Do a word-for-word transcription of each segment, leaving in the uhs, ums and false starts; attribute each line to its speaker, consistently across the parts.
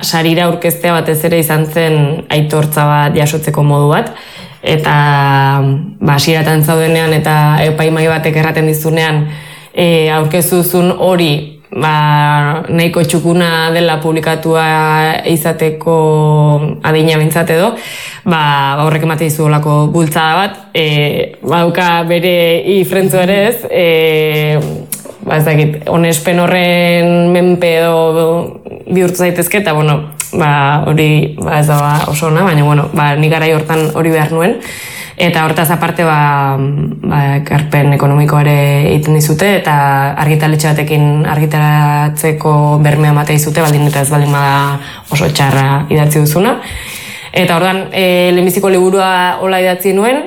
Speaker 1: sarira aurkeztea batez ere izan zen aitortza bat jasotzeko modu bat, eta ba, hasieratan zaudenean eta epaimai batek erraten dizunean e, aurkezuzun hori ba, nahiko txukuna dela publikatua izateko adina bintzat edo, ba, horrek emate dizu olako bultzada bat, e, bauka bere ifrentzu ere ez, e, ba, ez dakit, onespen horren menpe edo bihurtu zaitezke, eta bueno, ba, hori ba, ez da ba, oso ona, baina bueno, ba, nik garai hortan hori behar nuen. Eta hortaz aparte ba, ba, ekarpen ekonomiko ere egiten dizute eta argitaletxe batekin argitaratzeko bermea ematea dizute, baldin eta ez baldin bada oso txarra idatzi duzuna. Eta orduan, e, lehenbiziko liburua hola idatzi nuen,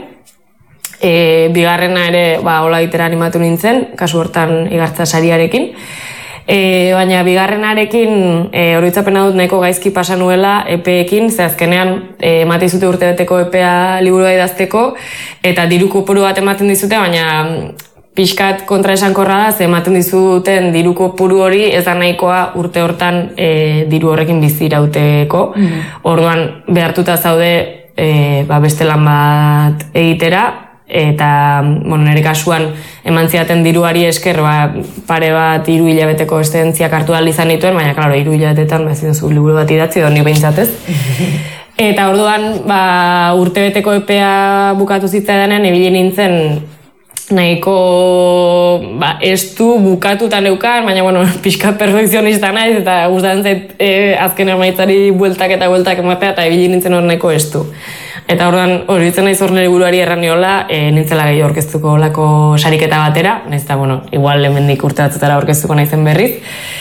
Speaker 1: e, bigarrena ere ba, hola egitera animatu nintzen, kasu hortan Igartza sariarekin. E, baina bigarrenarekin e, oroitzapena dut nahiko gaizki pasa nuela epeekin, ze azkenean e, emate dizute urtebeteko epea liburua idazteko eta diru kopuru bat ematen dizute, baina pixkat kontraesankorra da, ze ematen dizuten diru kopuru hori ez da nahikoa urte hortan e, diru horrekin bizi irauteko. Mm. Orduan behartuta zaude e, ba, beste lan bat egitera, eta bueno, nire kasuan eman zidaten diruari esker ba, pare bat hiru hilabeteko estentziak hartu ahal izan dituen, baina klaro, hiru hilabetetan ezin zu liburu bat idatzi edo nik behintzatez. Eta orduan ba, urtebeteko epea bukatu zitzaidanean ibili nintzen nahiko ba, estu bukatuta neukan, baina bueno, pixkat perfekzionista naiz eta gustatzen zait e, azken emaitzari bueltak eta bueltak ematea eta ibili nintzen hor nahiko estu. Eta orduan hori ditzen naiz hor nire buruari erraniola, e, nintzela gehi orkestuko olako sariketa batera, nahiz eta, bueno, igual hemendik urte batzutara orkestuko naizen berriz.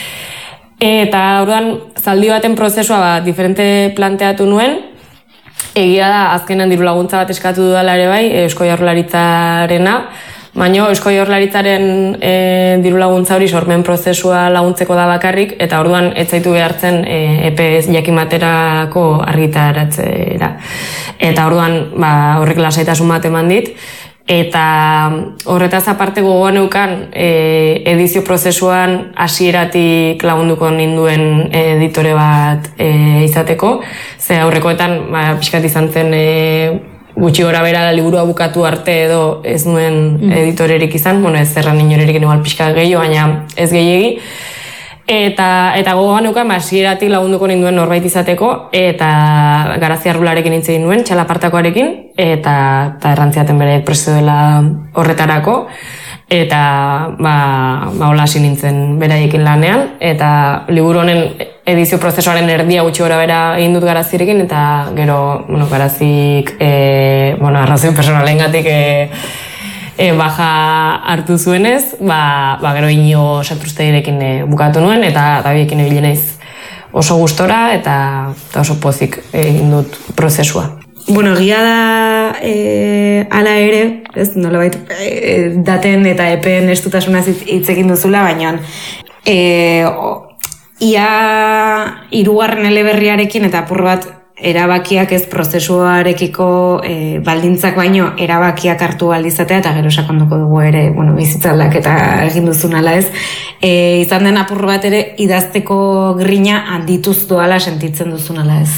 Speaker 1: Eta orduan zaldi baten prozesua ba, diferente planteatu nuen, egia da azkenan diru laguntza bat eskatu dudala ere bai, Eusko Jaurlaritzarena, baina Eusko Jaurlaritzaren e, diru laguntza hori sormen prozesua laguntzeko da bakarrik, eta orduan ez zaitu behartzen e, epe jakimaterako argitaratzera. Eta orduan ba, horrek lasaitasun bat eman dit, eta horretaz aparte gogoan neukan e, edizio prozesuan hasieratik lagunduko ninduen editore bat e, izateko, ze aurrekoetan ba, pixkat izan zen e, gutxi gora bera liburua bukatu arte edo ez nuen editorerik izan, bueno, ez zerran inorerik igual pixka gehiago, baina ez gehiegi. Eta, eta gogoan neukan, hasieratik lagunduko ninduen norbait izateko, eta Garazia Arrularekin hitz egin nuen, txalapartakoarekin, eta, eta errantziaten bere preso dela horretarako, eta ba, ba hola hasi nintzen beraiekin lanean, eta liburu honen edizio prozesuaren erdia gutxi gora bera egin dut Garazirekin, eta gero, bueno, Garazik, e, bueno, arrazoi personalengatik e, e, baja hartu zuenez, ba, ba gero Inigo Satruztegirekin e, bukatu nuen, eta dabiekin ebile naiz oso gustora, eta, eta oso pozik egin dut prozesua.
Speaker 2: Bueno, egia da e, ala ere, ez, nolabait e, daten eta epeen estutasunaz hitz egin duzula, baina e, ia hirugarren eleberriarekin eta apur bat erabakiak ez prozesuarekiko e, baldintzak baino erabakiak hartu aldizatea, eta gero sakonduko dugu ere, bueno, bizitzaldak eta egin duzun ala ez, e, izan den apur bat ere idazteko grina handituz doala sentitzen duzun ala ez.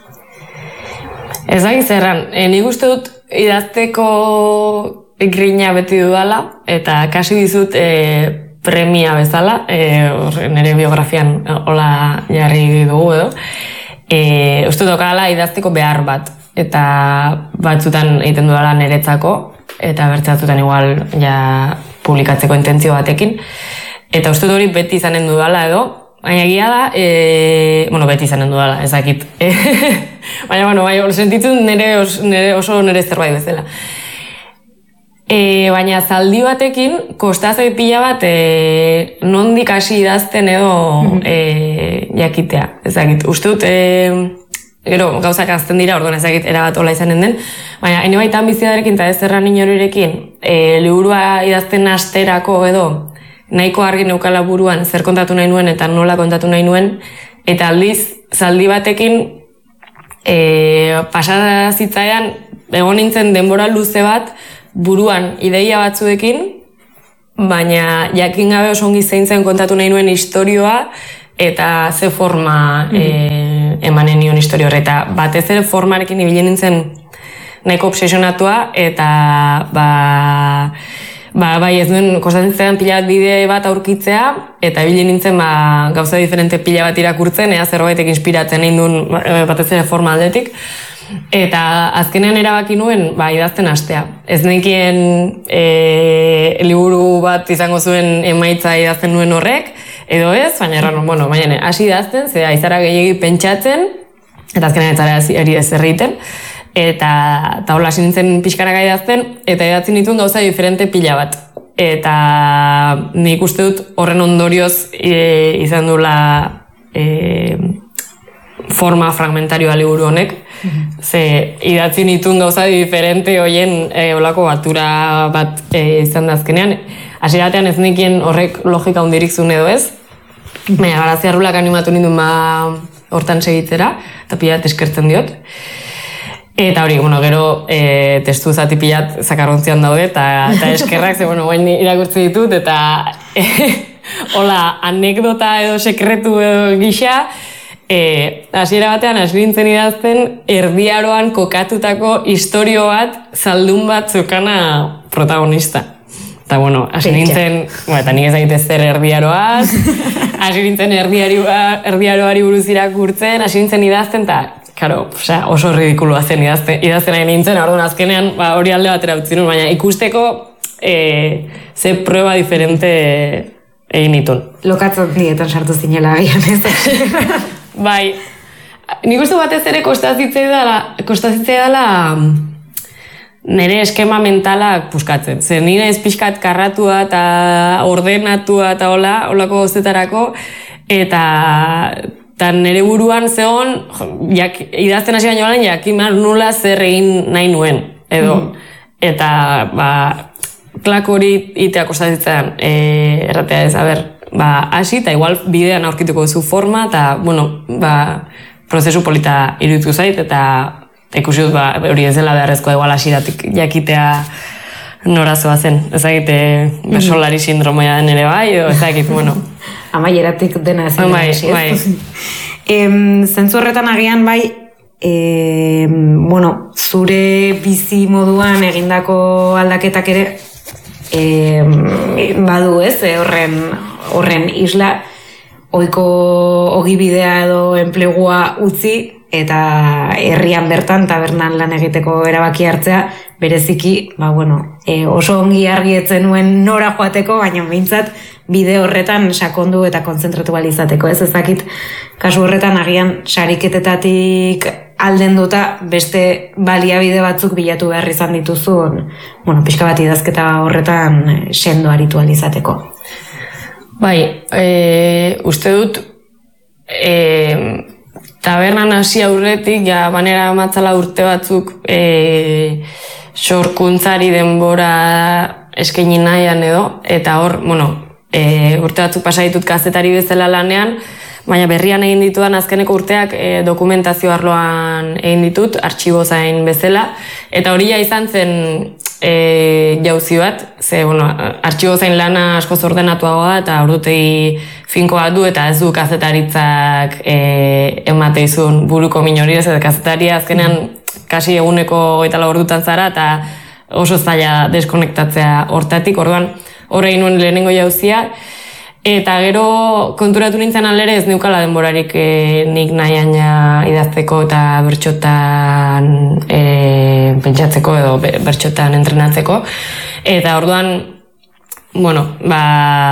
Speaker 1: Ez da gizerran, e, nik uste dut idazteko grina beti dudala, eta kasi dizut e, premia bezala, e, nire biografian hola jarri dugu edo, e, uste dukala idazteko behar bat, eta batzutan egiten dudala niretzako, eta bertzatzutan igual ja publikatzeko intentzio batekin, eta uste dut hori beti izanen dudala edo, baina egia da, e, bueno, beti izanen dudala, ez dakit. Baina, bueno, bai, sentitzen nire, os, nire oso nire zerbait bezala. E, baina zaldi batekin, kostazoi pila bat, e, nondik hasi idazten edo e, jakitea, ez dakit. Uste dut, e, gero, gauzak azten dira, orduan ez dakit, erabat hola izanen den, baina, ene baitan biziadarekin eta ez zerran inorirekin, e, liburua idazten asterako edo, nahiko argi neukala buruan zer kontatu nahi nuen eta nola kontatu nahi nuen, eta aldiz, zaldi batekin e, pasada zitzaidan egon nintzen denbora luze bat buruan ideia batzuekin, baina jakin gabe oso ongi zein zen kontatu nahi nuen istorioa eta ze forma e, emanen nion historia horreta. Batez ere formarekin ibili nintzen nahiko obsesionatua, eta ba, ba, bai ez duen kostatzen pila bat bide bat aurkitzea, eta ibili nintzen ba, gauza diferente pila bat irakurtzen, ea zerbaitek inspiratzen egin duen batez ere forma aldetik. Eta azkenean erabaki nuen ba, idazten hastea. Ez nekien e, liburu bat izango zuen emaitza idazten nuen horrek, edo ez, baina erran, bueno, baina hasi idazten, ze aizara gehiagi pentsatzen, eta azkenean ez zara eri ez erriten, eta eta hola hasi nintzen pixkanaka idazten, eta idatzen dituen gauza diferente pila bat. Eta nik uste dut horren ondorioz e, izan duela e, forma fragmentarioa liburu honek, ze idatzi nituen gauza diferente hoien e, olako batura bat e, izan da azkenean. Hasieratean ez nekien horrek logika hundirik zuen edo ez, baina Grazia Arrulak animatu ninduen ba hortan segitzera, eta pilat eskertzen diot. Eta hori, bueno, gero e, testu zati pilat zakarrontzian daude, eta, eta eskerrak, ze, bueno, guain irakurtze ditut, eta e, hola, anekdota edo sekretu edo gisa, E, hasiera batean hasi nintzen idazten erdiaroan kokatutako istorio bat, zaldun bat zukana protagonista. Eta bueno, hasi nintzen, bueno, eta nik ez daitez zer erdiaroaz, hasi nintzen erdiaroari buruz irakurtzen, hasi nintzen idazten, eta claro, osea, oso ridikulua zen idazten, idazten nahi nintzen, orduan azkenean ba, hori alde batera utzi nuen, baina ikusteko e, ze prueba diferente egin nituen.
Speaker 2: Lokatzen dietan sartu zinela agian ez.
Speaker 1: Bai, nik uste batez ere kostazitzea dela, kostazitzea dela nire eskema mentalak puskatzen. Zer nire ez pixkat karratua eta ordenatua eta hola, holako goztetarako, eta, eta nire buruan zegoen, jak, idazten hasi baino balen, jakimar nula zer egin nahi nuen, edo. Mm. Eta, ba, klak hori itea kostazitzean, e, erratea ez, a ber, ba, hasi, eta igual bidean aurkituko duzu forma, eta, bueno, ba, prozesu polita iruditu zait, eta ikusi dut, ba, hori ez dela beharrezkoa igual hasiratik jakitea norazoa zen. Ezagite bersolari sindromoia den ere bai, edo ezagit, bueno.
Speaker 2: Amaieratik dena ezin
Speaker 1: bai, bai.
Speaker 2: Em, zentzu horretan agian bai, e, bueno, zure bizi moduan egindako aldaketak ere, E, badu ez, e, horren, horren isla ohiko ogibidea edo enplegua utzi eta herrian bertan tabernan lan egiteko erabaki hartzea bereziki, ba bueno, e, oso ongi argietzen nuen nora joateko, baina behintzat bide horretan sakondu eta kontzentratu bali izateko, ez ezakit kasu horretan agian sariketetatik aldenduta beste baliabide batzuk bilatu behar izan dituzun, bueno, pixka bat idazketa horretan sendo aritu izateko.
Speaker 1: Bai, e, uste dut e, tabernan hasi aurretik, ja banera matzala urte batzuk e, sorkuntzari denbora eskaini nahian edo, eta hor, bueno, e, urte batzuk pasa ditut kazetari bezala lanean, baina berrian egin ditudan azkeneko urteak e, dokumentazio arloan egin ditut, artxibo zain bezala, eta hori ja izan zen e, jauzi bat, ze, bueno, artxibo zain lana askoz ordenatuagoa da, eta ordutegi finko bat du, eta ez du kazetaritzak e, emate izun buruko min hori, ez eta kazetaria azkenean kasi eguneko goita lau ordutan zara, eta oso zaila deskonektatzea hortatik, orduan horrein nuen lehenengo jauzia. Eta gero konturatu nintzen aldere ez neukala denborarik e, nik nahian ja idazteko eta bertxotan e, pentsatzeko edo bertxotan entrenatzeko. Eta orduan, bueno, ba,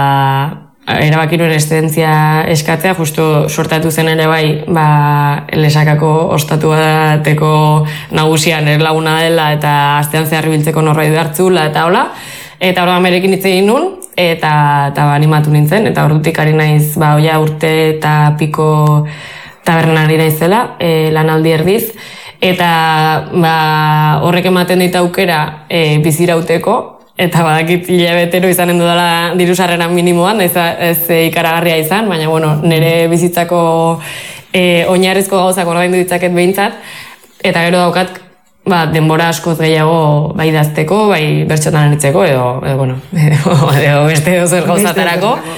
Speaker 1: erabaki nuen eszedentzia eskatzea, justu sortatu zen ere bai, ba, lesakako ostatu bateko nagusian erlaguna dela eta astean zehar biltzeko norbait behartzula eta hola. Eta orduan berekin hitz egin nun, eta, eta ba, animatu nintzen, eta ordutik ari naiz, ba, oia urte eta piko tabernari naizela, e, lanaldi erdiz, eta ba, horrek ematen dit aukera e, bizirauteko, eta badakit hilabetero izanen dudala dirusarrera minimoan, ez, ez e, ikaragarria izan, baina bueno, nire bizitzako e, oinarrizko gauzak ordaindu ditzaket behintzat, eta gero daukat, ba, denbora askoz gehiago bai idazteko, bai bertxotan aritzeko, edo, edo, bueno, edo beste edo zer gauzatarako.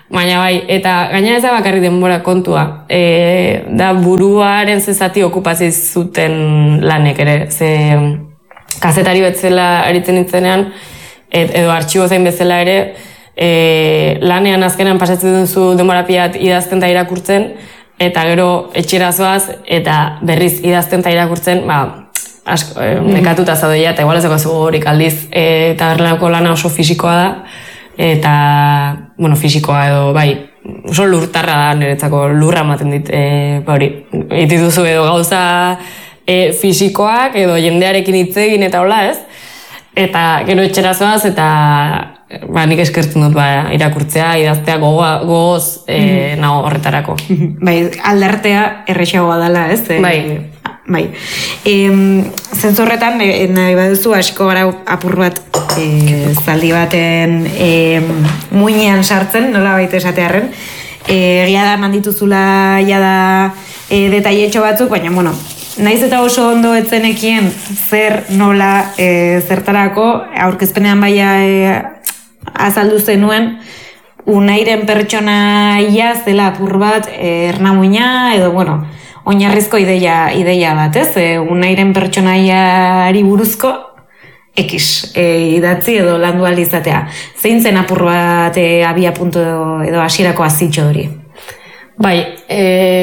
Speaker 1: Baina bai, eta gaina ez da bakarrik denbora kontua. E, da buruaren zezati okupazio zuten lanek ere. Ze kazetari betzela aritzen nintzenean, et, edo artxibo zain bezala ere, e, lanean azkenan pasatzen duzu denbora piat idazten eta irakurtzen, eta gero etxera zoaz, eta berriz idazten eta irakurtzen, ba, asko, e, nekatuta zaudeia, eta igual ez dago horik aldiz, e, eta berlanako lana oso fisikoa da, eta, bueno, fisikoa edo, bai, oso lurtarra da niretzako lurra ematen dit, e, ba hori, dituzu edo gauza e, fisikoak edo jendearekin hitz egin eta hola ez, eta gero etxera zoaz, eta ba, nik eskertzen dut ba, irakurtzea, idaztea gogoa, gogoz e, mm-hmm. nago horretarako.
Speaker 2: Bai, aldartea errexagoa dela, ez? E,
Speaker 1: bai.
Speaker 2: Bai. E, Zentzorretan, e, nahi baduzu, hasiko gara apur bat e, zaldi baten e, muinean sartzen, nola baita esatearren. Egia da mandituzula jada e, detaietxo batzuk, baina, bueno, naiz eta oso ondo etzenekien zer nola e, zertarako, aurkezpenean baia e, azaldu zenuen, Unairen pertsonaia zela apur bat e, ernamuina, edo, bueno, oinarrizko ideia, ideia bat, ez? E, Unairen pertsonaiari buruzko X e, idatzi edo landu alizatea. Zein zen apur bat e, abia puntu edo, edo hasierako azitxo hori?
Speaker 1: Bai, e,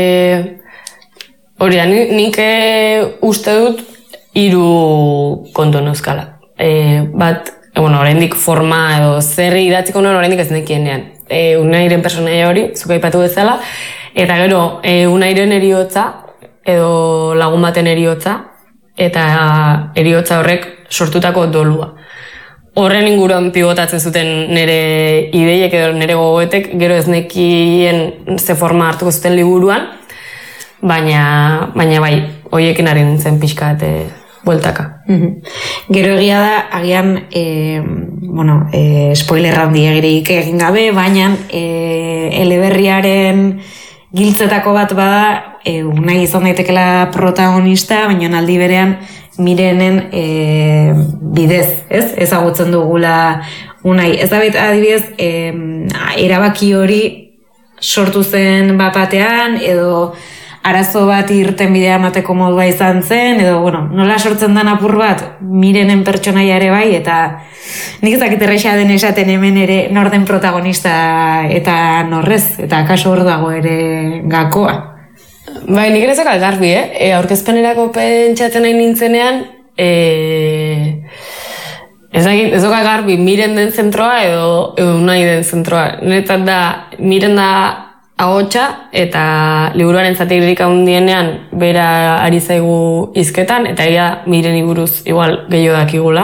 Speaker 1: hori da, nik e, uste dut hiru kontu neuzkala. E, bat, e, bueno, oraindik forma edo zer idatziko nuen oraindik ez nekienean. E, Unairen pertsonaia hori, zuk aipatu bezala, eta gero, e, Unairen eriotza, edo lagun baten eriotza, eta eriotza horrek sortutako dolua. Horren inguruan pivotatzen zuten nire ideiek edo nire gogoetek, gero ez nekien ze forma hartuko zuten liburuan, baina, baina bai, hoiekin ari nintzen pixka eta bueltaka.
Speaker 2: Mm-hmm. Gero egia da, agian, e, bueno, e, spoiler handi egirik egin gabe, baina e, eleberriaren giltzetako bat bada, e, Unai izan daitekela protagonista, baina aldi berean Mirenen e, bidez, ez? Ezagutzen dugula Unai. Ez da bit, adibidez, e, erabaki hori sortu zen bapatean, edo arazo bat irten bidea emateko modua izan zen, edo, bueno, nola sortzen den apur bat, Mirenen pertsonaia ere bai, eta nik ezakit erresa den esaten hemen ere norden protagonista eta norrez, eta kaso hor dago ere gakoa.
Speaker 1: Bai, nik ere zakal garbi, eh? E, aurkezpenerako pentsatzen nahi nintzenean, e, ez dakit, ez doka garbi Miren den zentroa edo, edo Unai den zentroa. Netzat da, Miren da ahotsa, eta liburuaren zatik handienean bera ari zaigu hizketan, eta egia Mireni buruz igual gehiago dakigula.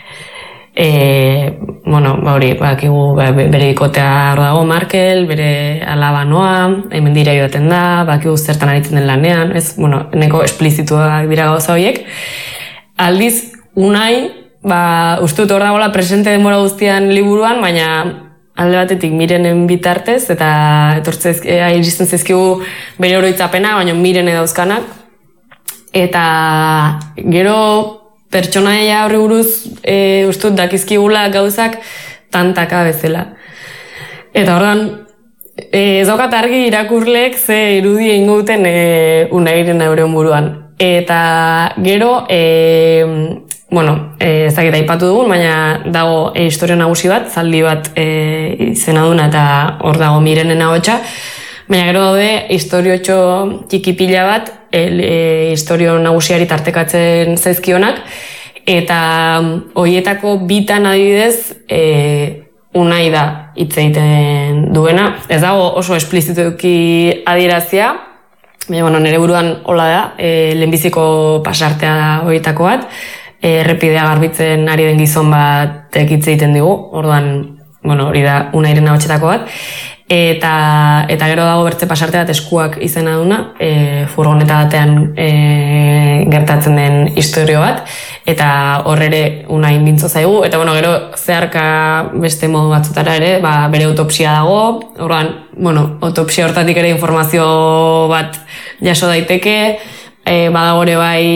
Speaker 1: E, bueno, ba hori, bakigu ba, bere ikotea hor dago Markel, bere alaba Noa, hemen dira joaten da, bakigu zertan aritzen den lanean, ez, bueno, neko esplizituak dira gauza horiek. Aldiz, Unai, ba, uste dut hor dagoela presente denbora guztian liburuan, baina alde batetik Mirenen bitartez, eta etortzez, e, iristen zezkigu bere oroitzapena, baina Mirene dauzkanak. Eta gero pertsonaia horri buruz e, uste dut dakizkigula gauzak tantaka bezala. Eta ordan, e, ez daukat argi irakurleek ze irudi egingo duten e, Unairen euren buruan. Eta gero, e, bueno, ez dakit aipatu dugun, baina dago e, historia nagusi bat, zaldi bat e, izena duna eta hor dago Mirenen ahotsa. Baina gero daude historiotxo txikipila bat, e, e, historio nagusiari tartekatzen zaizkionak, eta horietako bitan adibidez e, Unai da hitz egiten duena. Ez dago oso esplizituki adierazia, baina bueno, nire buruan hola da, e, lehenbiziko pasartea da horietako bat, errepidea garbitzen ari den gizon bat hitz egiten digu, orduan, bueno, hori da Unairen ahotsetako bat, eta, eta gero dago bertze pasarte bat eskuak izena duna, e, furgoneta batean e, gertatzen den istorio bat, eta hor ere Unai mintzo zaigu, eta bueno, gero zeharka beste modu batzutara ere, ba, bere autopsia dago, orduan, bueno, autopsia hortatik ere informazio bat jaso daiteke, e, badago ere bai,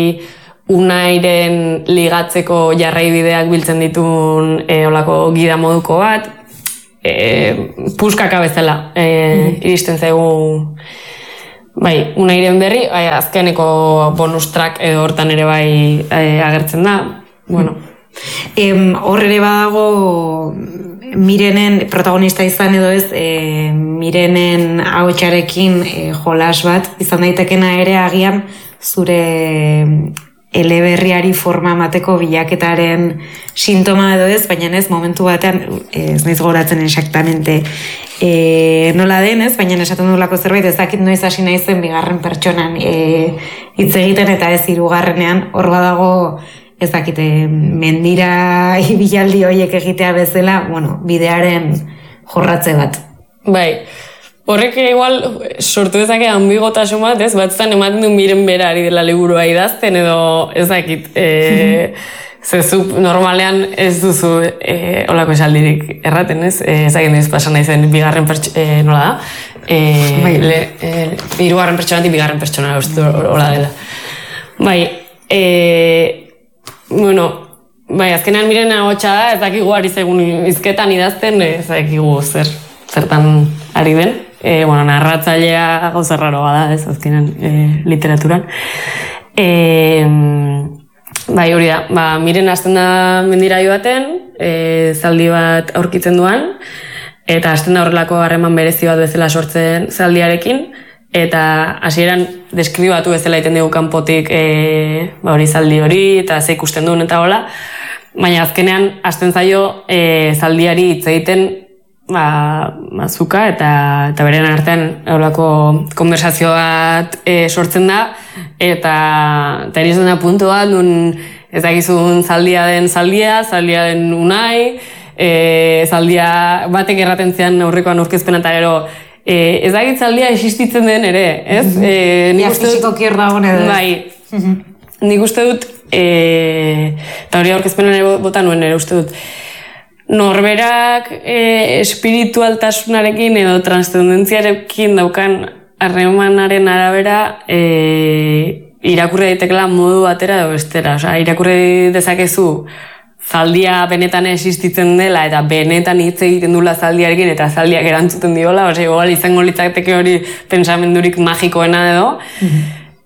Speaker 1: Unairen ligatzeko jarraibideak biltzen ditun e, olako gida moduko bat, e, puskaka bezala e, iristen zaigu bai, Unairen berri, bai, azkeneko bonus track edo hortan ere bai e, agertzen da, bueno.
Speaker 2: Em, hor ere badago Mirenen protagonista izan edo ez, e, Mirenen ahotsarekin e, jolas bat, izan daitekena ere agian zure eleberriari forma mateko bilaketaren sintoma edo ez, baina ez momentu batean, ez naiz goratzen exactamente e, nola den ez, baina esaten dulako zerbait, ez dakit noiz hasi naizen bigarren pertsonan e, hitz egiten eta ez hirugarrenean, hor badago ez dakite, mendira ibilaldi horiek egitea bezala, bueno, bidearen jorratze bat.
Speaker 1: Bai, horrek igual sortu dezake ambigotasun bat, ez? Batzutan ematen du Miren bera ari dela liburua idazten edo ez dakit, e, zezuk normalean ez duzu e, olako esaldirik erraten, ez? E, ez dakit ez pasan nahi zen bigarren pertsona, e, nola da? E, bai. Le, e, hirugarren pertsonatik bigarren pertsona uste hola dela. Bai, e, bueno, bai, azkenean Miren ahotsa da, ez dakigu ari zegun izketan idazten, ez dakigu zer, zertan ari den. E, bueno, narratzailea gauza raro bada, ez azkenean e, literaturan. E, bai, hori da, ba, Miren hasten da mendira joaten, e, zaldi bat aurkitzen duan, eta hasten da horrelako harreman berezi bat bezala sortzen zaldiarekin, eta hasieran deskribatu bezala egiten dugu kanpotik e, ba hori zaldi hori eta ze ikusten duen eta hola, baina azkenean hasten zaio e, zaldiari hitz egiten ba, mazuka eta, eta beren artean horrelako konversazio bat e, sortzen da eta eta iristen da puntu bat nun ez dakizun zaldia den zaldia, zaldia den Unai, e, zaldia batek erraten zean aurrekoan aurkezpena eta gero E, ez dakit zaldia existitzen den ere, ez?
Speaker 2: Mm-hmm.
Speaker 1: E, nik
Speaker 2: ja,
Speaker 1: uste dut...
Speaker 2: kierda hone edo.
Speaker 1: Bai, mm-hmm. Nik uste dut, e, eta hori aurkezpenan ere bota nuen ere uste dut, norberak e, espiritualtasunarekin edo transcendentziarekin daukan harremanaren arabera e, irakurri daitekela modu batera edo bestera. Osea, irakurri dezakezu zaldia benetan existitzen dela eta benetan hitz egiten dula zaldiarekin eta zaldiak erantzuten diola, osea, igual izango litzateke hori pensamendurik magikoena edo. Mm-hmm.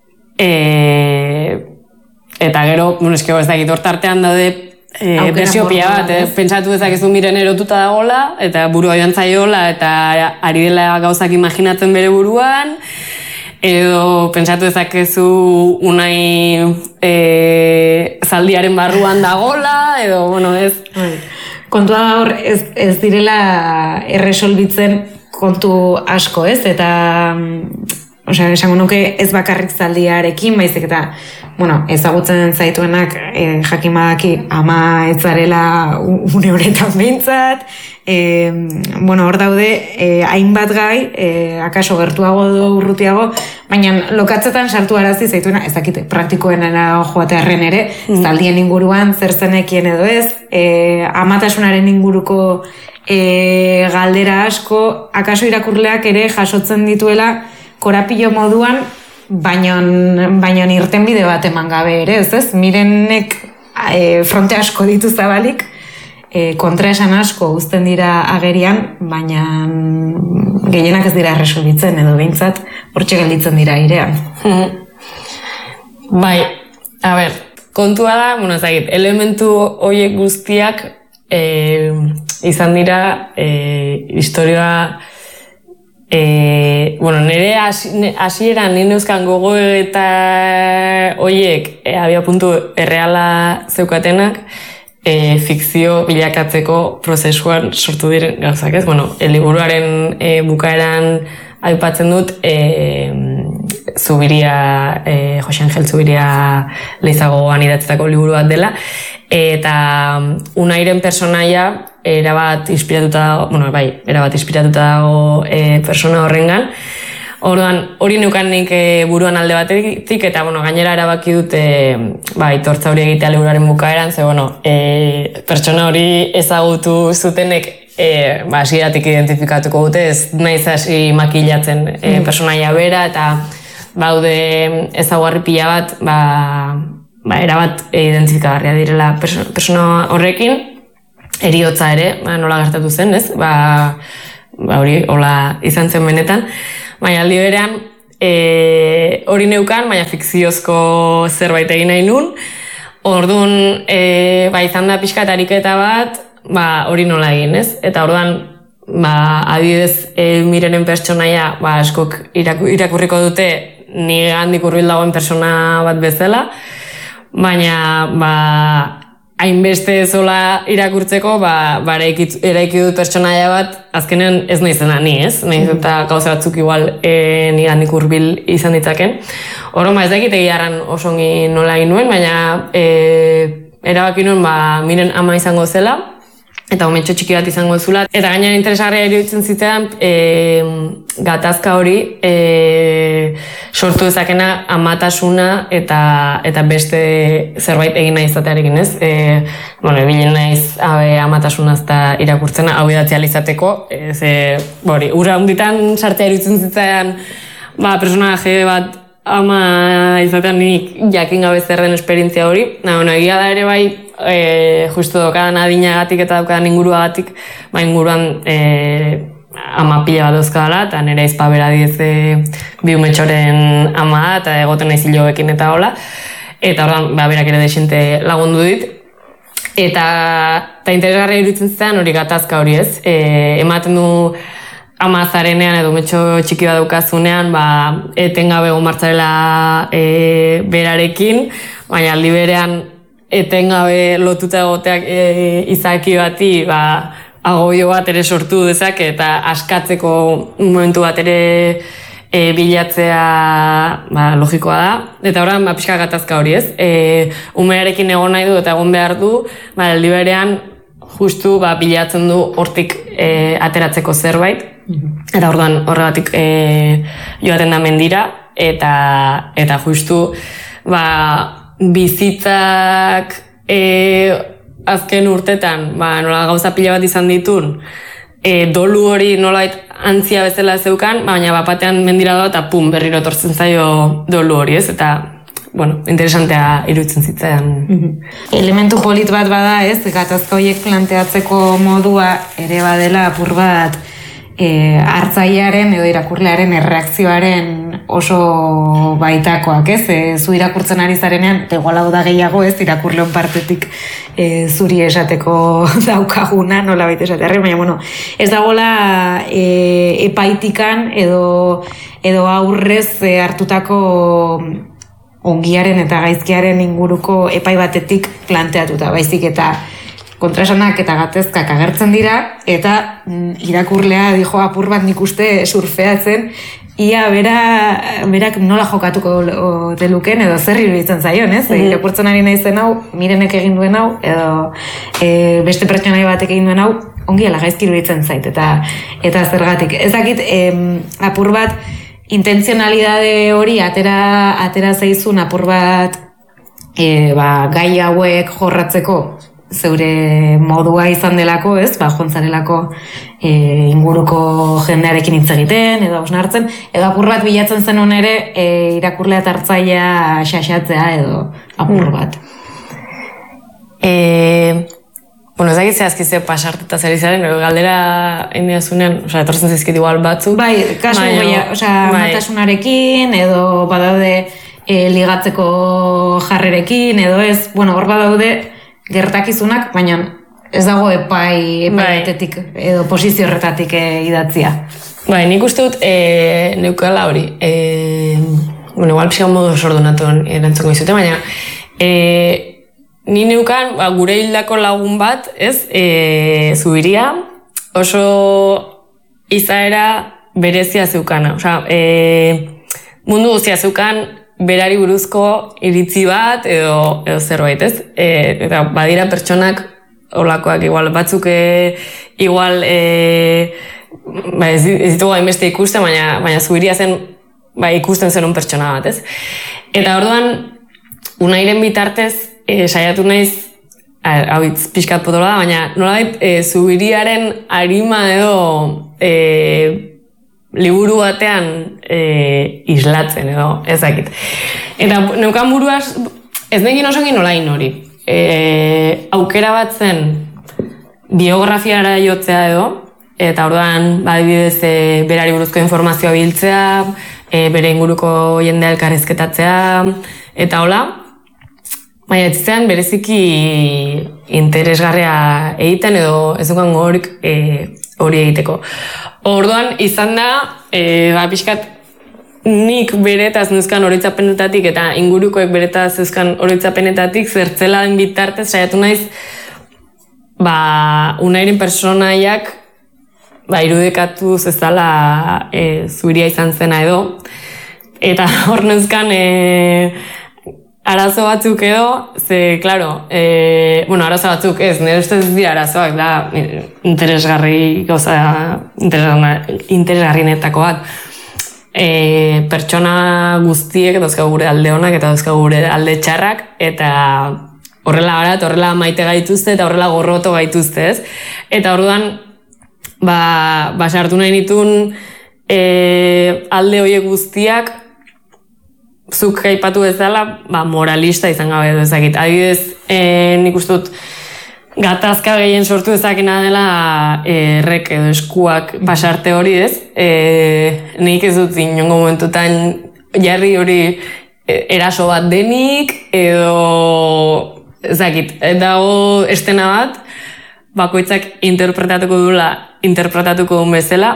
Speaker 1: E, eta gero, bueno, eske ez dakit hortartean daude e, bersio pila bat, eh? Pentsatu dezakezu Miren erotuta dagoela eta burua joan zaiola eta ari dela gauzak imaginatzen bere buruan, edo pentsatu dezakezu Unai e, zaldiaren barruan dagola, edo, bueno, ez...
Speaker 2: Kontua hor ez, ez direla erresolbitzen kontu asko, ez? Eta, osea, esango nuke ez bakarrik zaldiarekin, baizik eta, bueno, ezagutzen zaituenak e, jakimadaki ama ez zarela une honetan behintzat, e, bueno, hor daude e, hainbat gai, e, akaso gertuago edo urrutiago, baina lokatzetan sartu arazi zaituena, ez dakite, praktikoenera joatearren ere, mm. zaldien inguruan zer zenekien edo ez, e, amatasunaren inguruko e, galdera asko, akaso irakurleak ere jasotzen dituela korapilo moduan, baina irtenbide bat eman gabe ere, ez ez? Mirenek e, fronte asko ditu zabalik, e, kontraesan asko uzten dira agerian, baina gehienak ez dira erresolbitzen edo behintzat hortxe gelditzen dira airean.
Speaker 1: Bai, a ber, kontua da, bueno, ezagit, elementu horiek guztiak e, izan dira e, historioa E, bueno, nire hasieran nire euskan gogo eta oiek e, abia puntu erreala zeukatenak e, fikzio bilakatzeko prozesuan sortu diren gauzak ez. Bueno, liburuaren e, bukaeran aipatzen dut e, Zubiria, e, Jose Angel Zubiria leizagoan idatzetako liburu bat dela eta Unairen personaia erabat inspiratuta dago, bueno, bai, erabat inspiratuta dago e, persona horrengan. Orduan, hori neukan nik e, buruan alde batetik, eta, bueno, gainera erabaki dute, ba, itortza hori egitea liburuaren bukaeran, ze, bueno, e, pertsona hori ezagutu zutenek, e, ba, hasieratik identifikatuko dute, ez naiz hasi makilatzen e, personaia bera, eta baude ezaugarri pila bat, ba, ba, erabat identifikagarria direla persona horrekin. eriotza ere, ba, nola gertatu zen, ez? Ba, ba hori, hola izan zen benetan. Baina aldi berean, e, hori neukan, baina fikziozko zerbait egin nahi nun. Orduan, e, ba, izan da pixka eta ariketa bat, ba, hori nola egin, ez? Eta orduan, ba, adibidez, e, Mirenen pertsonaia, ba, askok iraku, irakurriko dute ni handik hurbil dagoen persona bat bezala, baina, ba, hainbeste zola irakurtzeko, ba, ba eraiki dut pertsonaia bat, azkenean ez naizena ni, ez? Nahiz eta gauza batzuk igual e, ni handik hurbil izan ditzaken. Oro, ma ez dakit egiarran oso ongi nola egin nuen, baina e, erabaki nuen ba, Miren ama izango zela, eta momentxo txiki bat izango zula. Eta gainera interesgarria iruditzen zitean, e, gatazka hori e, sortu dezakena amatasuna eta eta beste zerbait egin nahi izatearekin, ez? E, bueno, ebilen naiz abe, amatasunaz eta irakurtzena, hau idatzi alizateko, ez, e, bori, ura hunditan sartzea iruditzen zitean, ba, personaje bat ama izatean nik jakin gabe zer den esperientzia hori. Na, bueno, egia da ere bai, e, justu daukadan adinagatik eta daukadan inguruagatik, ba, inguruan e, ama pila bat dauzkadala, eta nire izpa bera diez e, bi umetxoren ama da, eta egoten naiz hiloekin eta hola. Eta ordan, ba, berak ere desente lagundu dit. Eta, eta interesgarria iruditzen zen hori gatazka hori, ez? E, ematen du ama zarenean edo umetxo txiki bat daukazunean, ba, etengabe gomartzarela e, berarekin, baina aldi berean etengabe lotuta egoteak e, izaki bati, ba, agoio bat ere sortu dezake eta askatzeko momentu bat ere e, bilatzea ba, logikoa da. Eta orain, ba, pixka gatazka hori, ez? E, umearekin egon nahi du eta egon behar du, ba, aldi berean justu ba, bilatzen du hortik e, ateratzeko zerbait. Eta orduan horregatik e, joaten da mendira, eta, eta justu ba, bizitzak e, azken urtetan ba, nola gauza pila bat izan ditun, e, dolu hori nolait antzia bezala zeukan, baina bapatean mendira da eta pum, berriro etortzen zaio dolu hori, ez? Eta bueno, interesantea iruditzen zitzaidan.
Speaker 2: Elementu polit bat bada, ez? Gatazka horiek planteatzeko modua ere badela apur bat e, hartzailearen edo irakurlearen erreakzioaren oso baitakoak, ez? E, zu irakurtzen ari zarenean, igual hau da gehiago, ez? Irakurleon partetik e, zuri esateko daukaguna, nola baita esatearri, baina, bueno, ez dagoela e, epaitikan edo, edo aurrez e, hartutako ongiaren eta gaizkiaren inguruko epai batetik planteatuta, baizik eta kontraesanak eta gatezkak agertzen dira, eta mm, irakurlea dijo apur bat nik uste surfeatzen, ia bera, berak nola jokatuko deluken edo zer iruditzen zaion, ez? Mm-hmm. Irakurtzen ari nahi zen hau, Mirenek egin duen hau, edo e, beste pertsonai batek egin duen hau, ongi ala gaizki iruditzen zait, eta, eta zergatik. Ez dakit, em, apur bat, intentzionalidade hori atera, atera zaizun apur bat e, ba, gai hauek jorratzeko zeure modua izan delako, ez? Ba, jontzarelako e, inguruko jendearekin hitz egiten, edo hausnartzen, edo apur bat bilatzen zen ere e, irakurlea eta hartzailea xaxatzea edo apur bat.
Speaker 1: E... Bueno, ez dakit zehazkize pasarteta zer izaren, galdera indiazunean, oza, etorzen zizkit igual batzu.
Speaker 2: Bai, kasu goia, oza, bai. Matasunarekin, edo badaude e, ligatzeko jarrerekin, edo ez, bueno, hor badaude gertakizunak, baina ez dago epai, epaietetik, bai. Edo posizio horretatik e, idatzia.
Speaker 1: Bai, nik uste dut e, neukala hori, e, bueno, igual pixka modu sordunatu erantzongo izute, baina e, ni neukan, ba, gure hildako lagun bat, ez, e, Zubiria, oso izaera berezia zeukana. Osea, e, mundu guztia zeukan berari buruzko iritzi bat edo, edo zerbait, ez? E, eta badira pertsonak olakoak igual batzuk e, igual e, ba, ez, ez ditugu hainbeste ikusten, baina, baina Zubiria zen ba, ikusten zen un pertsona bat, ez? Eta orduan, Unairen bitartez, E, saiatu naiz, hau hitz pixkat potola da, baina nolabait e, Zubiriaren arima edo e, liburu batean e, islatzen edo, ez dakit. Eta neukan buruaz, ez negin oso egin olain hori. E, aukera bat zen, biografiara jotzea edo, eta orduan, badibidez, e, berari buruzko informazioa biltzea, e, bere inguruko jendea elkarrizketatzea, eta hola, baina ez zean bereziki interesgarria egiten edo ez dukan horik e, hori egiteko. Orduan, izan da, e, ba, pixkat, nik beretaz nuzkan oroitzapenetatik eta ingurukoek beretaz nuzkan oroitzapenetatik zertzela den bitartez saiatu naiz ba, unairen personaiak ba, irudikatu zezala e, zuria izan zena edo. Eta hor nuzkan e, arazo batzuk edo, ze, klaro, e, bueno, arazo batzuk ez, nire ustez dira arazoak, da, interesgarri, gauza, interesgarri, interesgarrinetako bat. E, pertsona guztiek dauzkagu gure alde honak eta dauzkagu gure alde txarrak, eta horrela gara, horrela maite gaituzte eta horrela gorroto gaituzte, ez? Eta orduan, ba, ba sartu nahi nituen e, alde horiek guztiak, zuk aipatu bezala, ba, moralista izan gabe dezakit. Adibidez, e, nik uste dut gatazka gehien sortu ezakena dela errek edo eskuak pasarte hori, ez? E, nik ez dut inongo momentutan jarri hori eraso bat denik edo ezakit. Dago estena bat, bakoitzak interpretatuko dula, interpretatuko duen bezala,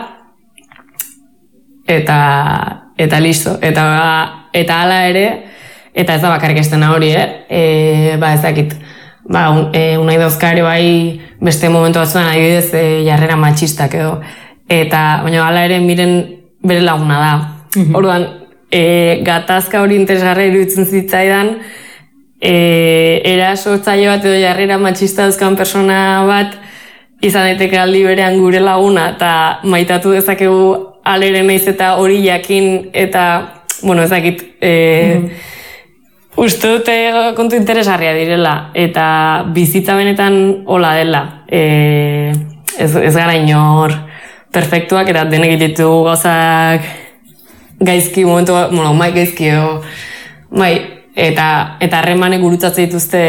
Speaker 1: eta eta listo. Eta eta hala ere, eta ez da bakarrik estena hori, eh? E, ba ezakit. Ba, un, e, unai dauzkare bai beste momentu batzuan adibidez e, jarrera matxistak edo. Eta, baina hala ere miren bere laguna da. Mm-hmm. Orduan, e, gatazka hori interesgarra iruditzen zitzaidan, e, erasotzaile bat edo jarrera matxista dauzkan persona bat izan daiteke aldi berean gure laguna eta maitatu dezakegu alere naiz eta hori jakin eta, bueno, ezakit, e, mm-hmm. Uste dute kontu interesgarria direla, eta bizitza benetan hola dela. E, ez, ez gara inor perfektuak, eta denek ditugu gauzak gaizki momentu, bueno, mai gaizki edo, mai, eta eta harremanek gurutzatzen dituzte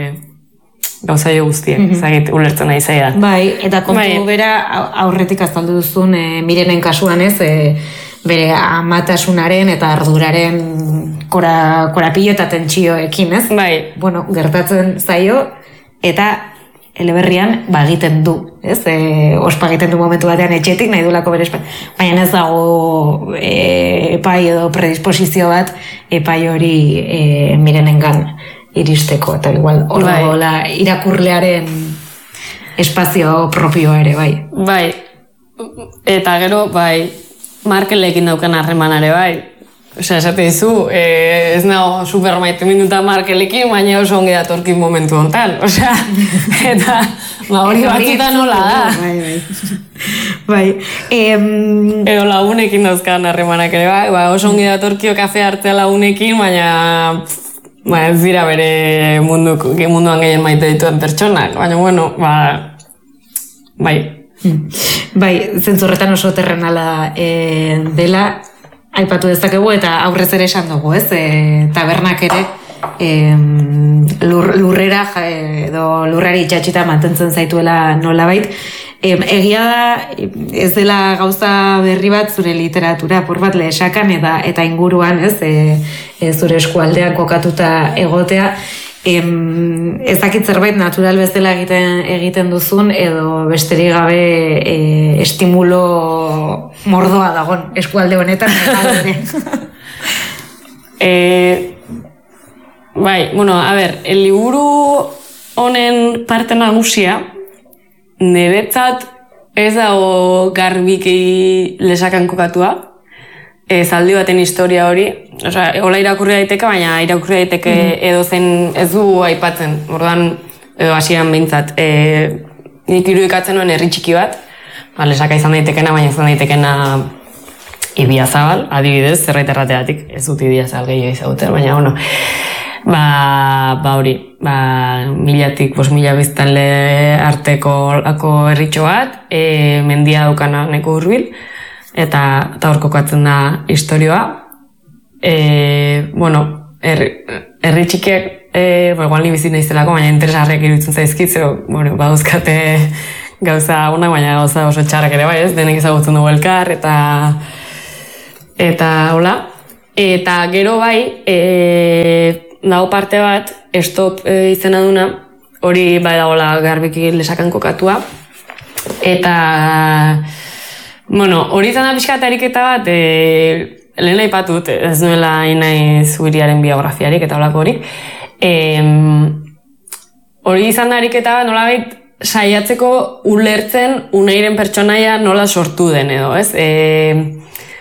Speaker 1: gauza jo guztiek, mm-hmm. Zagit, ulertzen nahi zaidan.
Speaker 2: Bai, eta kontu bai. Bera aurretik azaldu duzun e, Mirenen kasuan ez, e, bere amatasunaren eta arduraren kora, korapilo eta tentsioekin, ez?
Speaker 1: Bai.
Speaker 2: Bueno, gertatzen zaio, eta eleberrian bagiten du, ez? E, ospa egiten du momentu batean etxetik, nahi dulako bere espat. Baina ez dago e, epai edo predisposizio bat epai hori e, Mirenengan iristeko, eta igual hor bai. Dagoela irakurlearen espazio propio ere, bai.
Speaker 1: Bai, eta gero, bai, Markelekin daukan harremanare, bai. Osea, esate dizu, eh, ez nago super maite minuta Markelekin, baina oso ongi datorkin momentu hontan. Osea, eta ba, hori batzutan nola da.
Speaker 2: Bai, bai. Bai. Em...
Speaker 1: Edo lagunekin dauzkan harremanak ere, bai. Ba, oso ongi datorkio kafe hartzea lagunekin, baina ba, ez dira bere munduk, munduan gehien maite dituen pertsonak. Baina, bueno, ba, bai.
Speaker 2: Bai, zentzurretan oso terrenala e, dela, aipatu dezakegu eta aurrez ere esan dugu, ez? E, tabernak ere e, lur, lurrera edo lurrari itxatxita mantentzen zaituela nolabait. E, egia da, ez dela gauza berri bat zure literatura, por bat lehesakan eta, eta inguruan, ez? E, e, zure eskualdean kokatuta egotea. Em, ez dakit zerbait natural bezala egiten egiten duzun edo besterik gabe e, estimulo mordoa dagon eskualde honetan.
Speaker 1: e, bai, bueno, a ber, el liburu honen parte nagusia niretzat ez dago garbiki lesakan kokatua. E, zaldi baten historia hori, osea, hola irakurri daiteke, baina irakurri daiteke mm-hmm. edo zen ez du aipatzen, orduan edo hasieran behintzat. E, nik irudikatzen nuen herri txiki bat, ba, lesaka izan daitekena, baina izan daitekena Ibiazabal, adibidez, zerbait errateatik, ez dut Ibiazabal gehiago izaguten, baina, bueno, ba, ba hori, ba, milatik, bos mila biztanle arteko lako herritxo bat, e, mendia dukana neko hurbil, eta eta hor kokatzen da istorioa. E, bueno, herri txikiak e, bo, igual ni bizi naizelako, baina interesgarriak iruditzen zaizkit, zero, bueno, badauzkate gauza una, baina gauza oso txarrak ere bai, ez? Denek ezagutzen dugu elkar, eta eta hola. Eta gero bai, e, dago parte bat, stop e, izena duna, hori bai dagoela garbiki lesakan kokatua, eta bueno, hori izan da pixka eta ariketa bat, e, lehen aipatut, ez nuela inai Zubiriaren biografiarik eta holako hori. E, hori izan da ariketa bat, nolabait saiatzeko ulertzen Unairen pertsonaia nola sortu den edo, ez? E,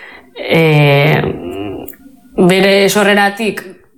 Speaker 1: e, bere sorreratik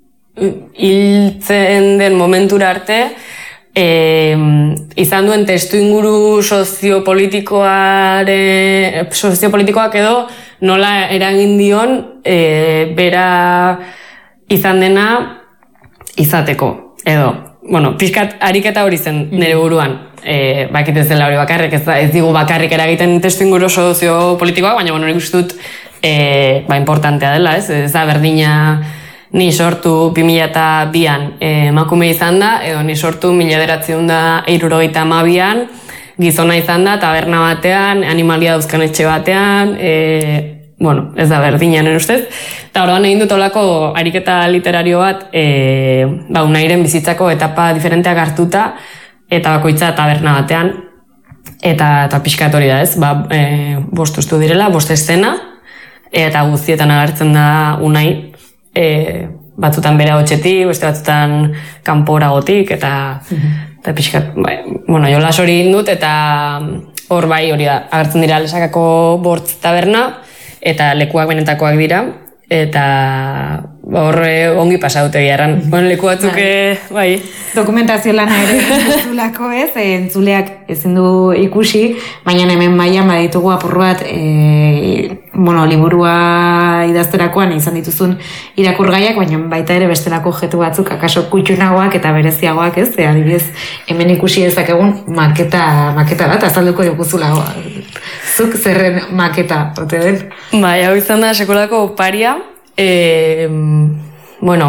Speaker 1: hiltzen den momentura arte, E, izan duen testu inguru soziopolitikoare, soziopolitikoak edo nola eragin dion e, bera izan dena izateko, edo, bueno, pixkat ariketa hori zen nire buruan, e, bakit ez dela hori bakarrik, ez, ez digu bakarrik eragiten testu inguru soziopolitikoak, baina, bueno, nik uste dut, e, ba, importantea dela, ez, ez da berdina ni sortu bi mila eta bian emakume izan da, edo ni sortu mila bederatziehun eta hirurogeita hamabian gizona izan da, taberna batean, animalia dauzkan etxe batean, e, bueno, ez da berdina nire ustez. Eta orduan egin dut olako ariketa literario bat, e, ba, Unairen bizitzako etapa diferenteak hartuta, eta bakoitza taberna batean, eta, eta pixkat hori da ez, ba, e, bost ustu direla, bost eszena, eta guztietan agertzen da Unai, E, batzutan bere hotxetik, beste batzutan kanporagotik, eta, mm-hmm. eta pixkat, bai, bueno, jolas hori indut, eta hor bai hori da, agertzen dira Lesakako bortz taberna, eta lekuak benetakoak dira, eta hor ongi pasaute giarran. Mm-hmm. Bueno, leku batzuk, bai. bai.
Speaker 2: Dokumentazio lana ere entzulako ez, entzuleak ezin du ikusi, baina hemen mailan baditugu apur bat, e, bueno, liburua idazterakoan izan dituzun irakurgaiak, baina baita ere bestelako objektu batzuk akaso kutxunagoak eta bereziagoak ez, e, adibidez hemen ikusi dezakegun maketa, maketa bat, azalduko dukuzula, zuk zerren maketa, ote den?
Speaker 1: Bai, hau izan da sekolako paria, e, bueno,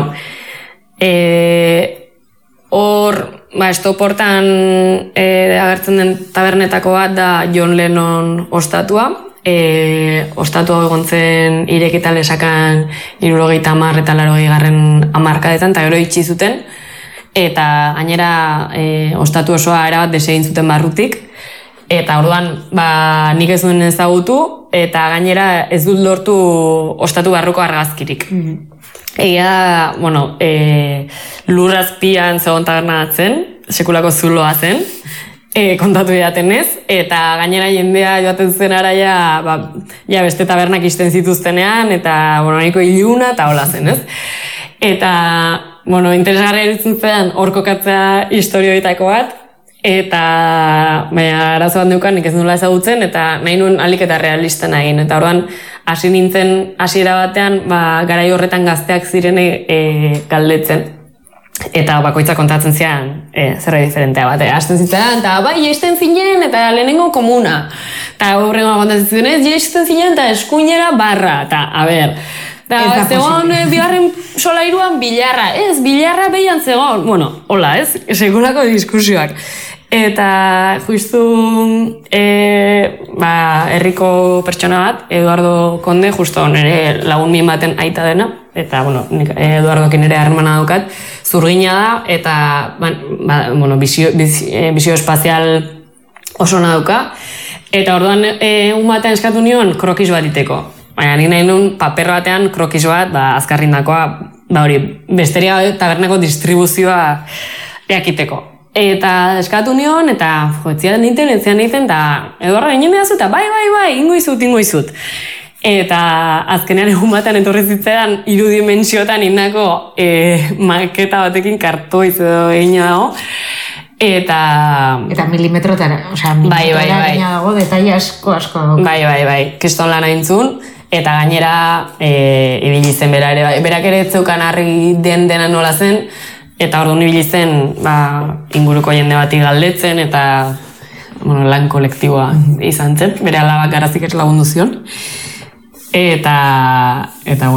Speaker 1: e, hor, ba, estoportan e, agertzen den tabernetako bat da John Lennon ostatua. E, ostatua egon zen irekita Lesakan hirurogeita hamar eta laurogei garren hamarkadetan, eta gero itxi zuten. Eta gainera e, ostatu osoa erabat desegin zuten barrutik. Eta orduan, ba, nik ez duen ezagutu, eta gainera ez dut lortu ostatu barruko argazkirik. Mm-hmm. Egia, bueno, e, lurrazpian zegoen taberna zen, sekulako zuloa zen, e, kontatu edaten ez, eta gainera jendea joaten zen araia, ba, ja beste tabernak isten zituztenean, eta, bueno, nahiko iluna, eta hola zen, ez? Eta, bueno, interesgarria eritzen zen hor kokatzea historioitako bat, eta, baina, arazo bat neukan nik ez nula ezagutzen, eta nahi nuen alik eta realisten egin. Eta orduan, hasi nintzen hasiera batean, ba, garai horretan gazteak ziren e, galdetzen. Eta bakoitza kontatzen zian e, zerbait diferentea bat. Hasten zitzen, eta bai, jaisten zinen, eta lehenengo komuna. Eta horrengo kontatzen ziren ez, jaisten zinen, eta eskuinera barra. Eta, a ber, eta zegoen bigarren solairuan bilarra. Ez, bilarra behian zegoen. Bueno, hola, ez? Sekulako diskusioak. Eta justu e, ba, herriko pertsona bat, Eduardo Konde, justo nire lagun min baten aita dena, eta bueno, Eduardokin ere harremana daukat, zurgina da, eta ba, ba, bueno, bizio, bizio, bizio espazial oso dauka, eta orduan egun batean eskatu nion krokis bat iteko. Baina nik nahi nuen paper batean krokis bat, ba, azkarrindakoa, ba hori, besteria tabernako distribuzioa jakiteko. Eta eskatu nion, eta jo, etzian ninten, etzian ninten, eta Eduardo ginen behazu, eta bai, bai, bai, ingo izut, ingo izut. Eta azkenean egun batean etorri zitzean irudimentsiotan indako e, maketa batekin kartoiz edo egina dago. Eta...
Speaker 2: Eta milimetrotara, osea, milimetrotara bai, egina dago, detaile asko, asko.
Speaker 1: Bai, bai, bai, kriston lan aintzun. Eta gainera, e, ibili zen bera ere, bai, berak ere etzeukan harri den dena nola zen, eta orduan ibili zen, ba, inguruko jende bati galdetzen, eta bueno, lan kolektiboa izan zen, bere alabak garazik ez lagundu zion. Eta, eta bueno,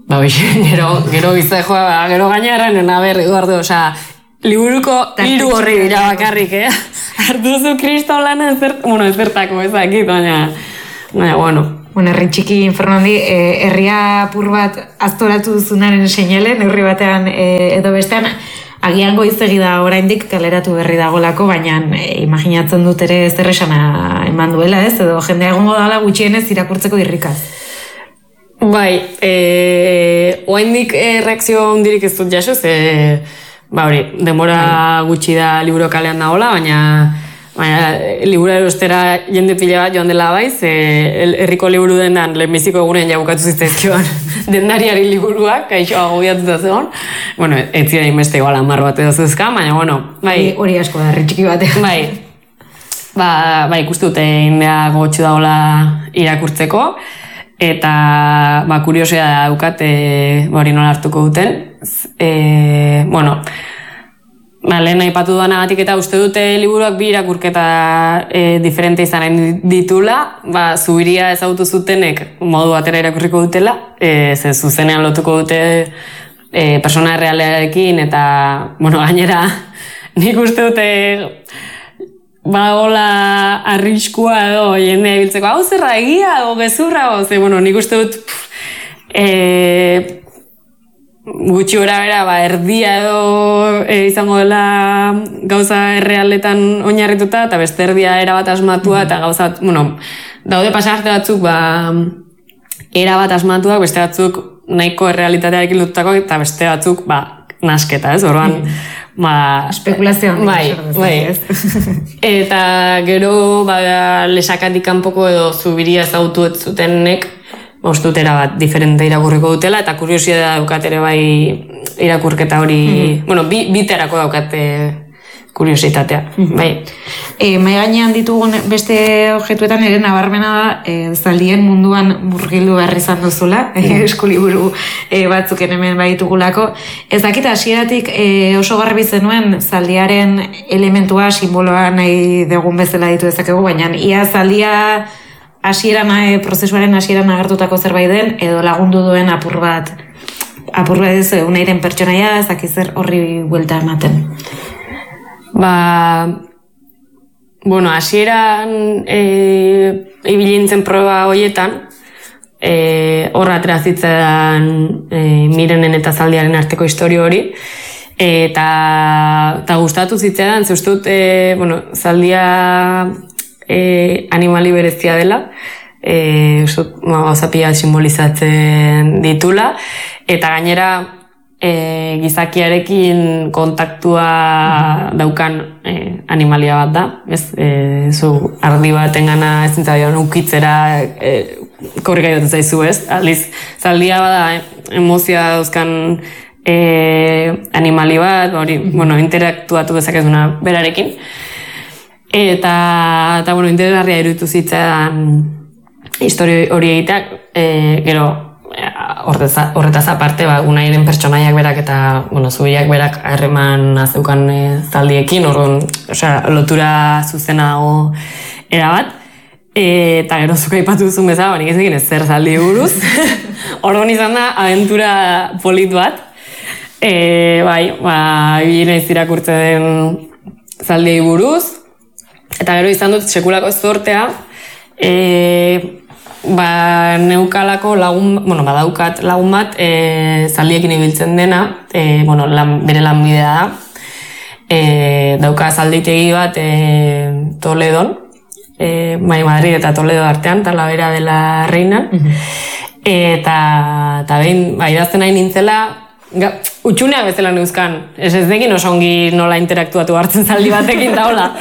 Speaker 1: ba, gero, gero bizte joa, gero gainarren, aber, Eduardo, osea, liburuko hiru horri dira bakarrik, eh? Hartuzu Kristo lana ezert, bueno, ezertako ezakit, baina, baina, bueno.
Speaker 2: Bueno, herri txiki Fernandi, eh, herria apur bat aztoratu duzunaren seinale, neurri batean eh, edo bestean, agian goizegi da oraindik kaleratu berri dagolako, baina eh, imaginatzen dut ere zer esana eman duela, ez? Edo jendea egongo dala gutxienez irakurtzeko irrikaz.
Speaker 1: Bai, eh, oraindik eh, reakzio hundirik ez dut jaso, ze, ba hori, demora bai. Gutxi da liburu kalean dagoela, baina Baina, libura erostera jende pila bat joan dela baiz, herriko liburu dendan lehenbiziko egunen jabukatu zitzaizkioan dendariari liburuak, kaixo agobiatuta zegoen. Bueno, ez ziren inbeste igual hamar bat edo zuzka, baina, bueno, bai.
Speaker 2: Hori asko da, herri txiki batean.
Speaker 1: Bai, ba, bai, ikustu dute indea gogotxu dagoela irakurtzeko, eta, ba, kuriosia daukat, hori nola hartuko duten. E, bueno, Ba, lehen aipatu duanagatik eta uste dute liburuak bi irakurketa e, diferente izanen ditula, ba, Zubiria ezagutu zutenek modu batera irakurriko dutela, e, ze zuzenean lotuko dute e, persona realearekin, eta, bueno, gainera, nik uste dute ba, hola arriskua edo jendea ibiltzeko, hau zerra egia, o gezurra, o, ze, bueno, nik uste dut, e, gutxi gora bera, ba, erdia edo e, izango dela gauza errealetan oinarrituta, eta beste erdia erabat asmatua, eta gauza, bueno, daude pasarte batzuk, ba, erabat asmatuak, beste batzuk nahiko errealitatearekin lotutako, eta beste batzuk, ba, nasketa, ez, orduan, ba...
Speaker 2: Espekulazioan.
Speaker 1: Bai, bai, eta gero, ba, lesakatik kanpoko edo Zubiria ezagutu ez zutenek, Ostutera bat diferente irakurriko dutela, eta kuriosia da daukat ere bai irakurketa hori, mm-hmm. bueno, bi, biterako daukat kuriositatea, mm-hmm. bai.
Speaker 2: E, mai gainean ditugun beste objetuetan ere nabarmena da, e, zaldien munduan murgildu behar izan duzula, mm-hmm. eskuliburu e, batzuken hemen baitugulako. Ez dakit hasieratik e, oso garbi zenuen zaldiaren elementua, simboloa nahi dugun bezala ditu dezakegu, baina ia zaldia hasieran e, prozesuaren hasieran agertutako zerbait den, edo lagundu duen apur bat, apur bat ez, unairen pertsonaia, ez dakiz zer horri buelta ematen.
Speaker 1: Ba, bueno, hasieran e, ibilintzen proba horietan, e, horra aterazitzen e, Mirenen eta Zaldiaren arteko historio hori, eta, eta gustatu zitzaidan, ze uste dut, e, bueno, Zaldia E, animali berezia dela, e, gauza pila simbolizatzen ditula, eta gainera e, gizakiarekin kontaktua mm-hmm. daukan e, animalia bat da, ez? E, zu ardi baten gana ez zintzadion ukitzera e, korrika jotu zaizu, ez? Aldiz, Zaldia bada e, emozioa dauzkan e, animali bat, hori, mm-hmm. bueno, interaktuatu dezakezuna berarekin, Eta, eta bueno, interesgarria iruditu zitzaidan historio hori egiteak, e, gero, horretaz aparte, ba, Unairen pertsonaiak berak eta, bueno, Zubiriak berak harreman azeukan e, Zaldiekin, orduan, osea, lotura zuzena dago erabat, e, eta gero zuka aipatu duzun bezala, baina ez egin ez zer Zaldi buruz, orduan izan da, abentura polit bat, e, bai, ba, ibili naiz irakurtzen Zaldiei buruz, eta gero izan dut sekulako zortea, e, ba, neukalako lagun, bueno, badaukat lagun bat, e, Zaldiekin ibiltzen dena, e, bueno, lan, bere lanbidea da, e, dauka zalditegi bat e, Toledon, e, bai, Madrid eta Toledo artean, Talavera de la Reina, mm-hmm. eta, eta behin, ba, idazten nahi nintzela, Ga, utxunea bezala neuzkan, ez ez dekin oso ongi nola interaktuatu hartzen Zaldi batekin da hola.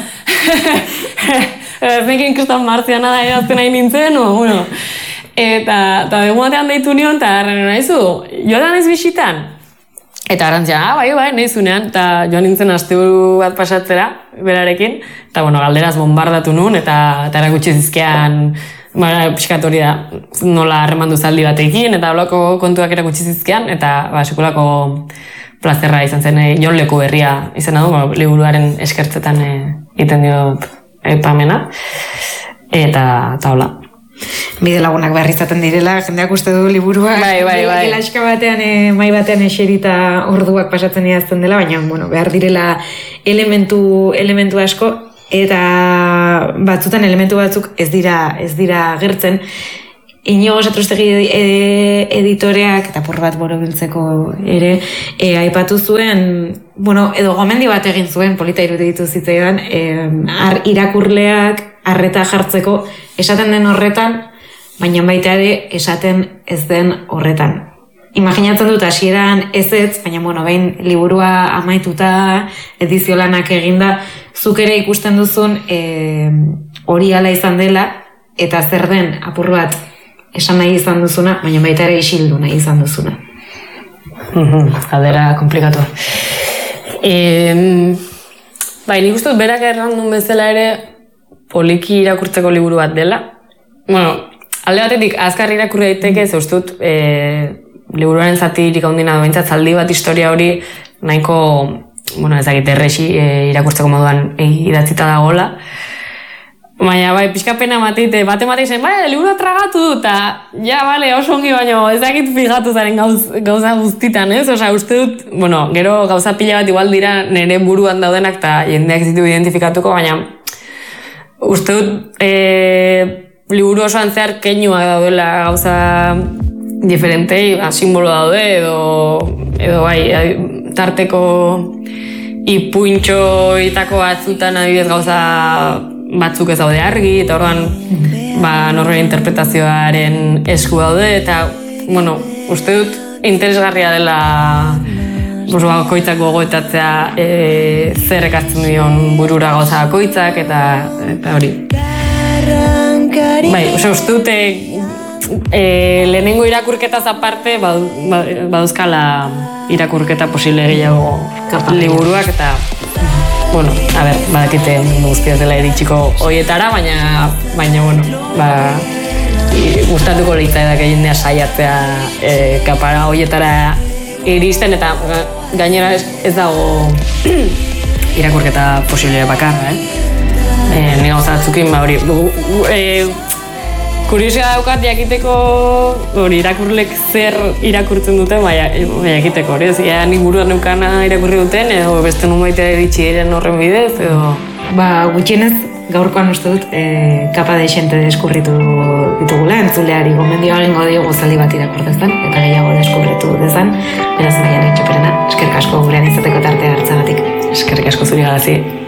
Speaker 1: Ez dekin kristan marziana da edazten nahi nintzen, o, bueno. Eta, eta begun batean deitu nion, eta arren nahizu, joan naiz bisitan. Eta arrantzia, ah, bai, bai, nahi zunean, eta joan nintzen asteburu bat pasatzera, berarekin, eta, bueno, galderaz bombardatu nun, eta, eta erakutsi zizkean, ba, pixkat hori da, nola harremandu Zaldi batekin, eta holako kontuak erakutsi zizkean, eta ba, sekulako plazerra izan zen, e, Jon Leku berria izan du, ba, liburuaren eskertzetan egiten diot epamena, eta, eta hola.
Speaker 2: bide lagunak behar izaten direla, jendeak uste du liburua,
Speaker 1: bai, bai, bai.
Speaker 2: gelaxka batean, e, mai batean eserita orduak pasatzen idazten dela, baina bueno, behar direla elementu, elementu asko, eta batzutan elementu batzuk ez dira, ez dira gertzen. Inigo Satrustegi editoreak, eta porr bat borobiltzeko ere, e, aipatu zuen, bueno, edo gomendi bat egin zuen, polita iruditu zitzaidan, e, ar, irakurleak arreta jartzeko esaten den horretan, baina baita ere esaten ez den horretan. Imaginatzen dut hasieran ez ez, baina bueno, behin liburua amaituta, edizio lanak eginda, zuk ere ikusten duzun e, hori ala izan dela, eta zer den apur bat esan nahi izan duzuna, baina baita ere isildu nahi izan duzuna.
Speaker 1: Mm-hmm. Aldera komplikatu. E, bai, nik uste dut berak errandun bezala ere poliki irakurtzeko liburu bat dela. Bueno, alde batetik azkar irakurri daiteke, ze uste dut e, liburuaren zatirik handina da, behintzat zaldi bat historia hori nahiko, bueno, ezagite errexi e, irakurtzeko moduan e, idatzita dagoela. Baina, bai, pixkapena mateite, bate mateite zen, bai, liburua tragatu dut, eta, ja, bale, oso ongi baino, ez dakit fijatu zaren gauz, gauza guztitan, ez? Osa, uste dut, bueno, gero gauza pila bat igual dira nire buruan daudenak, eta jendeak zitu identifikatuko, baina, uste dut, e, liburu osoan zehar keinuak daudela gauza diferentei, ba, simbolo daude, edo, edo, bai, tarteko ipuintxoitako batzutan adibidez gauza batzuk ez daude argi, eta orduan ba, norbere interpretazioaren esku daude, eta, bueno, uste dut interesgarria dela bakoitzak gogoetatzea e, zer ekartzen dion burura gauza bakoitzak, eta, eta hori. Bai, oso, uste dute e, lehenengo irakurketaz aparte badauzkala irakurketa posible gehiago liburuak, eta bueno, a ber, badakite guztia dela iritsiko hoietara, baina, baina, bueno, ba, gustatuko leitza edak jendea saiatzea e, kapara hoietara iristen, eta gainera ez, ez dago irakurketa posible bakarra, eh? E, Ni gauza batzukin, ba, hori, e, kuriosia daukat jakiteko hori irakurlek zer irakurtzen duten, baina jakiteko hori, ez ea nik buruan neukana irakurri duten, edo beste nunbaitea iritsi diren horren bidez, edo...
Speaker 2: Ba, gutxienez, gaurkoan uste dut, e, kapa de xente deskurritu ditugula, entzuleari gomendio egingo diogu zaldi bat irakurtezan, eta gehiago deskurritu dezan, beraz nahian etxoperena, eskerrik asko gurean izateko tartea hartzagatik.
Speaker 1: Eskerrik asko zuri galazi.